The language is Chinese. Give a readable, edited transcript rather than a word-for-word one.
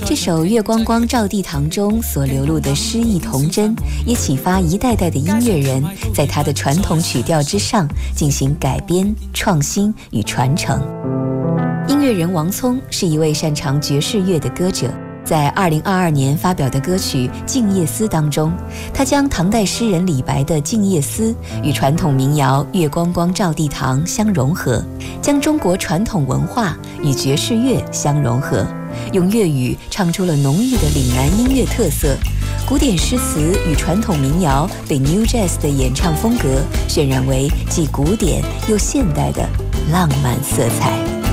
这首《月光光照地堂》中所流露的诗意童真，也启发一代代的音乐人在他的传统曲调之上进行改编、创新与传承。音乐人王聪是一位擅长爵士乐的歌者，在2022年发表的歌曲《静夜思》当中，他将唐代诗人李白的《静夜思》与传统民谣《月光光照地堂》相融合，将中国传统文化与爵士乐相融合，用粤语唱出了浓郁的岭南音乐特色。古典诗词与传统民谣被 New Jazz 的演唱风格渲染为既古典又现代的浪漫色彩。